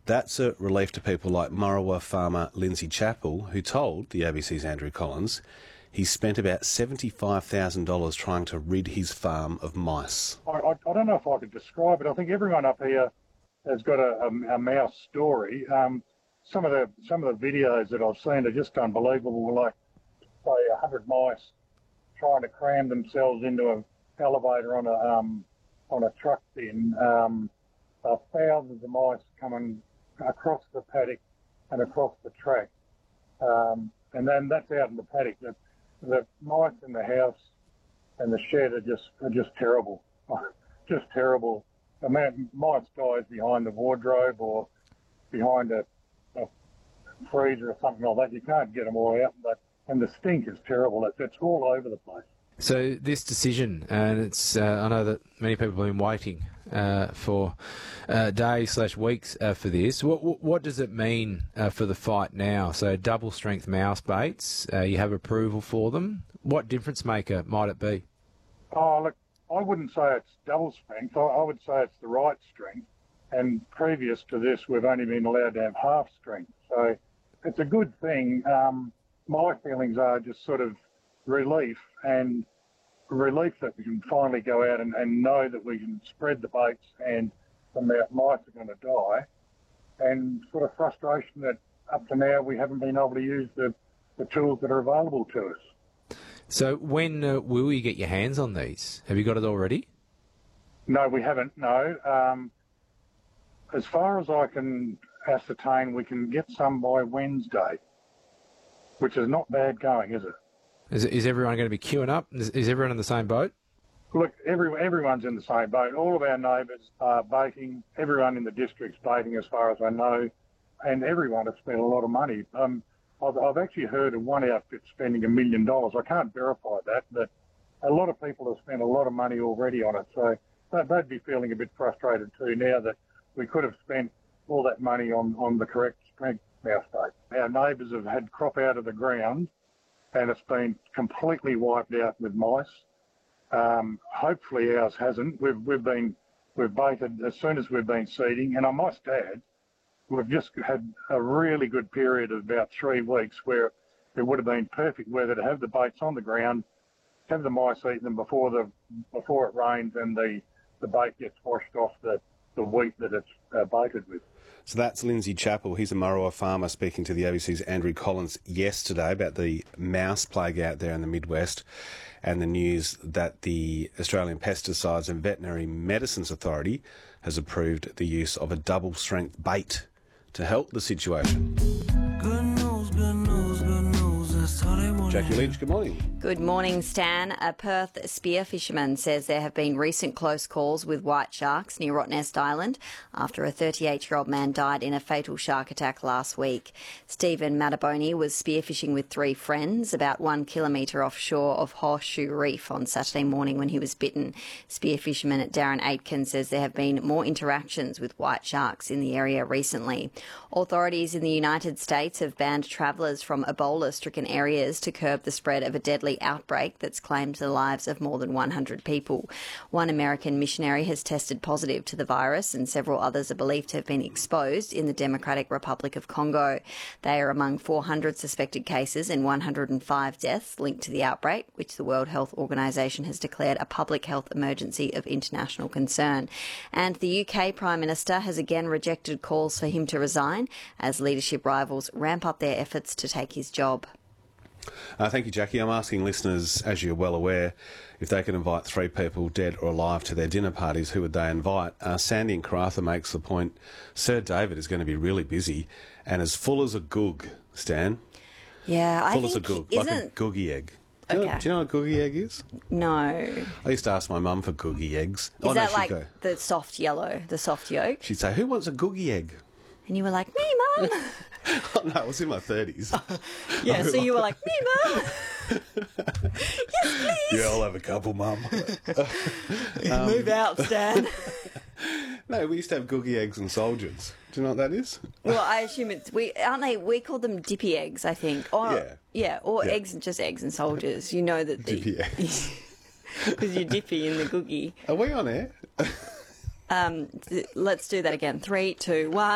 That's a relief to people like Murrawa farmer Lindsay Chappell, who told the ABC's Andrew Collins he spent about $75,000 trying to rid his farm of mice. I don't know if I could describe it. I think everyone up here has got a mouse story. Some of the videos that I've seen are just unbelievable. Like, say, 100 mice trying to cram themselves into an elevator on a truck bin. Thousands of mice coming across the paddock and across the track, and then that's out in the paddock. The mice in the house and the shed are just terrible, just terrible. I mean, mice dies behind the wardrobe or behind a freezer or something like that. You can't get them all out, and the stink is terrible. It's all over the place. So this decision, and it's I know that many people have been waiting for days/weeks for this. What does it mean for the fight now? So double strength mouse baits, you have approval for them. What difference maker might it be? Oh, look, I wouldn't say it's double strength. I would say it's the right strength. And previous to this, we've only been allowed to have half strength. So it's a good thing. My feelings are just sort of relief that we can finally go out and know that we can spread the baits and the mice are going to die, and sort of frustration that up to now we haven't been able to use the tools that are available to us. So when will you get your hands on these? Have you got it already? No, we haven't, no. As far as I can ascertain, we can get some by Wednesday, which is not bad going, is it? Is everyone going to be queuing up? Is everyone in the same boat? Look, everyone's in the same boat. All of our neighbours are baiting. Everyone in the district's baiting, as far as I know, and everyone has spent a lot of money. I've actually heard of one outfit spending $1 million. I can't verify that, but a lot of people have spent a lot of money already on it. So they'd be feeling a bit frustrated too now that we could have spent all that money on the correct strength mouse bait. Our neighbours have had crop out of the ground, and it's been completely wiped out with mice. Hopefully ours hasn't. We've baited as soon as we've been seeding, and I must add, we've just had a really good period of about 3 weeks where it would have been perfect weather to have the baits on the ground, have the mice eat them before it rains and the bait gets washed off the wheat that it's baited with. So that's Lindsay Chappell. He's a Murrawa farmer speaking to the ABC's Andrew Collins yesterday about the mouse plague out there in the Midwest and the news that the Australian Pesticides and Veterinary Medicines Authority has approved the use of a double-strength bait to help the situation. Good news, good news, good news. That's all they want. Jackie Lynch, good morning. Good morning, Stan. A Perth spear fisherman says there have been recent close calls with white sharks near Rottnest Island after a 38-year-old man died in a fatal shark attack last week. Stephen Mataboni was spearfishing with 3 friends about 1 kilometre offshore of Horseshoe Reef on Saturday morning when he was bitten. Spear fisherman Darren Aitken says there have been more interactions with white sharks in the area recently. Authorities in the United States have banned travellers from Ebola-stricken areas to curb the spread of a deadly outbreak that's claimed the lives of more than 100 people. One American missionary has tested positive to the virus and several others are believed to have been exposed in the Democratic Republic of Congo. They are among 400 suspected cases and 105 deaths linked to the outbreak, which the World Health Organization has declared a public health emergency of international concern. And the UK Prime Minister has again rejected calls for him to resign as leadership rivals ramp up their efforts to take his job. Thank you, Jackie. I'm asking listeners, as you're well aware, if they can invite 3 people, dead or alive, to their dinner parties, who would they invite? Sandy in Karratha makes the point, Sir David is going to be really busy and as full as a goog, Stan. Yeah, full as a goog, like a googie egg. Do you know what a googie egg is? No. I used to ask my mum for googie eggs. Is that like the soft yellow, the soft yolk? She'd say, who wants a googie egg? And you were like, me, Mum. Oh, no, I was in my 30s. Yeah, so you were like, me, Mum. Yes, please. Yeah, I'll have a couple, Mum. Move out, Stan. No, we used to have googie eggs and soldiers. Do you know what that is? Well, I assume it's we call them dippy eggs, I think. Or, yeah, eggs and just eggs and soldiers. You know that dippy eggs. Because you're dippy in the googie. Are we on air? Let's do that again. 3, 2, 1.